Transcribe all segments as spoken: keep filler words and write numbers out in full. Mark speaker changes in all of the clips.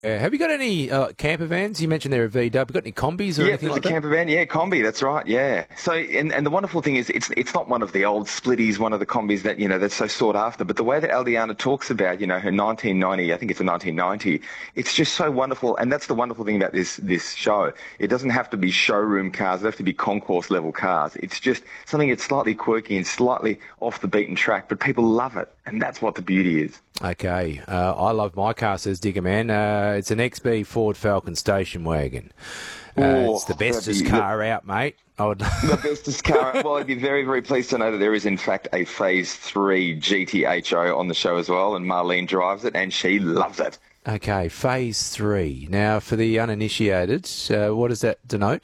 Speaker 1: Uh, have you got any uh, camper vans? You mentioned they're a V W. Got any combis or
Speaker 2: yeah,
Speaker 1: anything
Speaker 2: there's
Speaker 1: like
Speaker 2: a
Speaker 1: that?
Speaker 2: camper van. Yeah, combi. That's right. Yeah. So, and, and the wonderful thing is, it's it's not one of the old splitties, one of the combis that you know that's so sought after. But the way that Aldiana talks about, you know, her nineteen ninety, I think it's a nineteen ninety. It's just so wonderful, and that's the wonderful thing about this this show. It doesn't have to be showroom cars. It have to be concourse level cars. It's just something that's slightly quirky and slightly off the beaten track, but people love it, and that's what the beauty is.
Speaker 1: Okay. Uh, I love my car, says Digger Man. Uh, it's an X B Ford Falcon station wagon. Uh,
Speaker 2: Oh,
Speaker 1: it's the bestest
Speaker 2: that'd be-
Speaker 1: car out, mate. I would...
Speaker 2: The bestest car. Well, I'd be very, very pleased to know that there is, in fact, a Phase three G T H O on the show as well, and Marlene drives it, and she loves it.
Speaker 1: Okay, Phase three. Now, for the uninitiated, uh, what does that denote?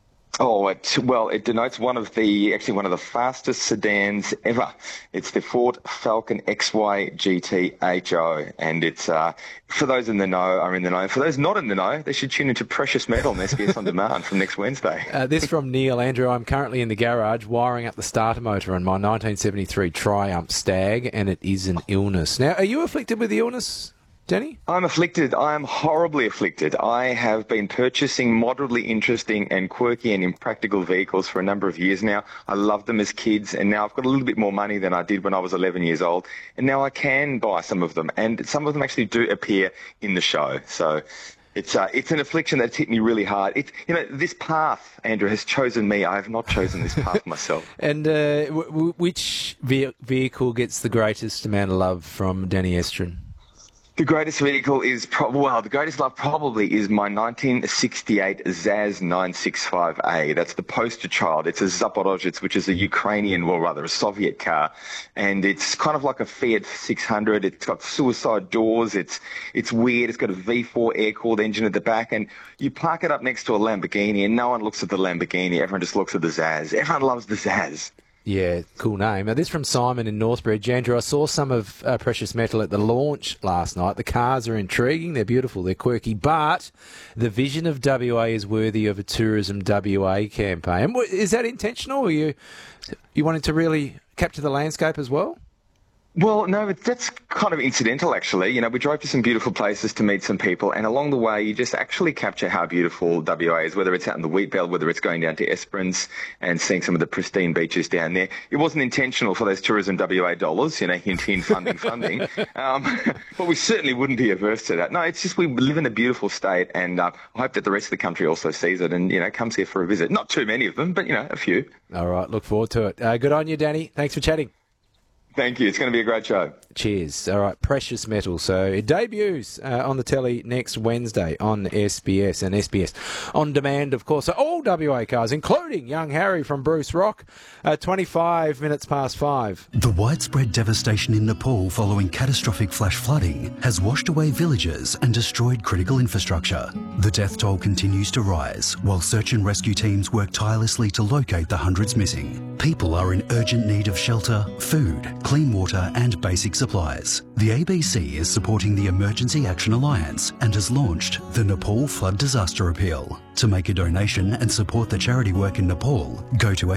Speaker 2: Oh, it, well, it denotes one of the, actually one of the fastest sedans ever. It's the Ford Falcon X Y G T H O, and it's, uh, for those in the know, are in the know. For those not in the know, they should tune into Precious Metal on S B S On Demand from next Wednesday.
Speaker 1: Uh, this from Neil. Andrew, I'm currently in the garage wiring up the starter motor on my nineteen seventy-three Triumph Stag, and it is an illness. Now, are you afflicted with the illness, Danny?
Speaker 2: I'm afflicted. I am horribly afflicted. I have been purchasing moderately interesting and quirky and impractical vehicles for a number of years now. I loved them as kids, and now I've got a little bit more money than I did when I was eleven years old, and now I can buy some of them, and some of them actually do appear in the show. So it's uh, it's an affliction that's hit me really hard. It's, you know, this path, Andrew, has chosen me. I have not chosen this path myself.
Speaker 1: And uh, w- w- which ve- vehicle gets the greatest amount of love from Danny Estrin?
Speaker 2: The greatest vehicle is, pro- well, the greatest love probably is my nineteen sixty-eight Zaz nine sixty-five A. That's the poster child. It's a Zaporozhets, which is a Ukrainian, well, rather a Soviet car. And it's kind of like a Fiat six hundred. It's got suicide doors. It's it's weird. It's got a V four air-cooled engine at the back. And you park it up next to a Lamborghini, and no one looks at the Lamborghini. Everyone just looks at the Zaz. Everyone loves the Zaz.
Speaker 1: Yeah, cool name. Now, this from Simon in Northbridge. Andrew, I saw some of uh, Precious Metal at the launch last night. The cars are intriguing, they're beautiful, they're quirky, but the vision of W A is worthy of a Tourism W A campaign. What- Is that intentional, or you you wanting to really capture the landscape as well?
Speaker 2: Well, no, but that's kind of incidental, actually. You know, we drove to some beautiful places to meet some people, and along the way, you just actually capture how beautiful W A is, whether it's out in the wheat belt, whether it's going down to Esperance and seeing some of the pristine beaches down there. It wasn't intentional for those Tourism W A dollars, you know, hint, hint, funding, funding. Um, but we certainly wouldn't be averse to that. No, it's just we live in a beautiful state, and uh, I hope that the rest of the country also sees it and, you know, comes here for a visit. Not too many of them, but, you know, a few.
Speaker 1: All right, look forward to it. Uh, good on you, Danny. Thanks for chatting.
Speaker 2: Thank you. It's going to be a great show.
Speaker 1: Cheers. All right, Precious Metal. So it debuts uh, on the telly next Wednesday on S B S and S B S On Demand, of course. So all W A cars, including Young Harry from Bruce Rock, uh, twenty-five minutes past five.
Speaker 3: The widespread devastation in Nepal following catastrophic flash flooding has washed away villages and destroyed critical infrastructure. The death toll continues to rise while search and rescue teams work tirelessly to locate the hundreds missing. People are in urgent need of shelter, food, clean water and basic supplies. The A B C is supporting the Emergency Action Alliance and has launched the Nepal Flood Disaster Appeal. To make a donation and support the charity work in Nepal, go to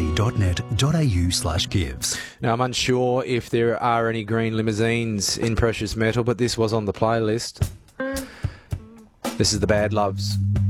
Speaker 3: abc.net.au slash gives.
Speaker 1: Now, I'm unsure if there are any green limousines in Precious Metal, but this was on the playlist. This is the Bad Loves.